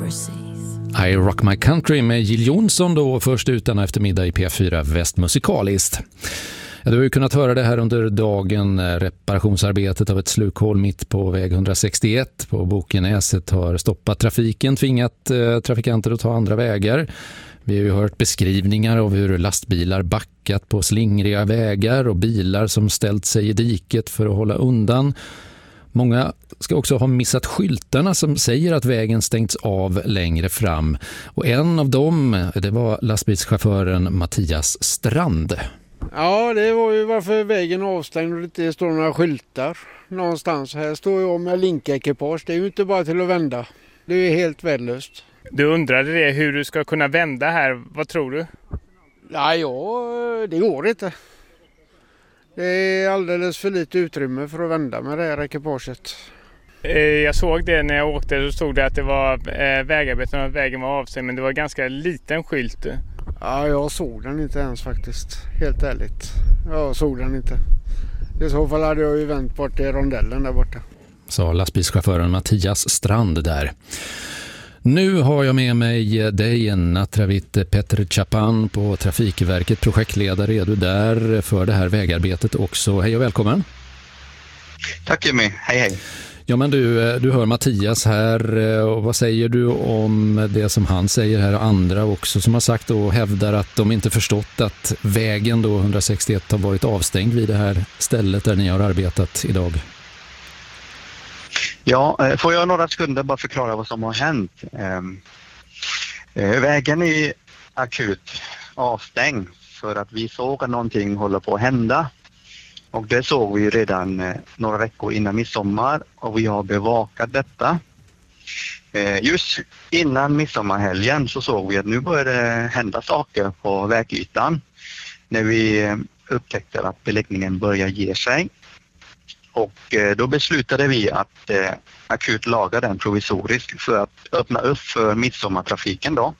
I Rock My Country med Jill Johnson då först utan eftermiddag i P4 Väst musikaliskt. Ja, du har ju kunnat höra det här under dagen. Reparationsarbetet av ett slukhål mitt på väg 161 på Bokenäset har stoppat trafiken, tvingat trafikanter att ta andra vägar. Vi har ju hört beskrivningar av hur lastbilar backat på slingriga vägar och bilar som ställt sig i diket för att hålla undan. Många ska också ha missat skyltarna som säger att vägen stängts av längre fram. Och en av dem, det var lastbilschauffören Mattias Strand. Ja, det var ju varför vägen är avstängd och det står några skyltar någonstans. Här står jag med linkekipage. Det är ju inte bara till att vända. Det är helt värdelöst. Du undrade det hur du ska kunna vända här. Vad tror du? Nej, det går inte. Det är alldeles för lite utrymme för att vända med det här ekipaget. Jag såg det när jag åkte, så stod det att det var vägarbeten och att vägen var avstängd, men det var ganska liten skylt. Ja, jag såg den inte ens faktiskt, helt ärligt. Jag såg den inte. I så fall hade jag ju vänt bort till rondellen där borta. Sa lastbilschauffören Mattias Strand där. Nu har jag med mig dig, Natravit Petr Chapan på Trafikverket, projektledare. Är du där för det här vägarbetet också? Hej och välkommen. Tack Jimmy, hej. Ja, men du hör Mattias här, och vad säger du om det som han säger här och andra också som har sagt och hävdar att de inte förstått att vägen då 161 har varit avstängd vid det här stället där ni har arbetat idag? Ja, får jag några sekunder bara förklara vad som har hänt. Vägen är akut avstängd för att vi såg att någonting håller på att hända. Och det såg vi redan några veckor innan midsommar och vi har bevakat detta. Just innan midsommarhelgen så såg vi att nu började det hända saker på vägytan. När vi upptäckte att beläggningen börjar ge sig. Och då beslutade vi att akut laga den provisoriskt för att öppna upp för midsommartrafiken då.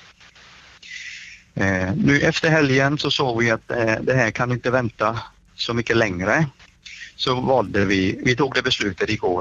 Nu efter helgen så såg vi att det här kan inte vänta så mycket längre. Så valde vi tog det beslutet igår